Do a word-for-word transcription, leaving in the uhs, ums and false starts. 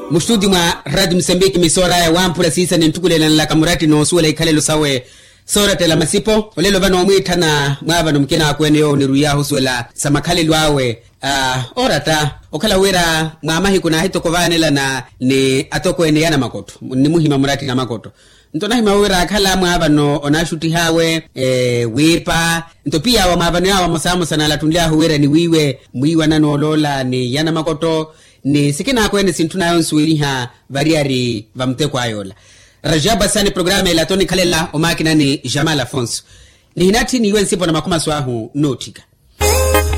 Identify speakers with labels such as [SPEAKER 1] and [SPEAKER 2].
[SPEAKER 1] Mustudi mwa Radio Msambiki misora ya wampura sisa nintukule la kamurati no suwela ikalelo sawe sora tela masipo olelo bano mwita na mwaba no mkena akwene yo niruya husuwela samakali lwawe uh, orata okala wera mwamahi kuna hito kovanela na ni atoko ene yana makoto ni muhima murati na makoto ntona hima wera akala mwaba no onashuti hawe e, wipa nto pia wa mwaba no yawa mosamu sana latundia huwera ni wiwe mwiwa nano olola ni yana makoto ni sikina akwene sintuna yonsuwili ha variari vamteko ayola Rajaba sani programe la toni kalela omakina ni Jamal Afonso ni hinati ni yuwe nsipo na makuma swahu notika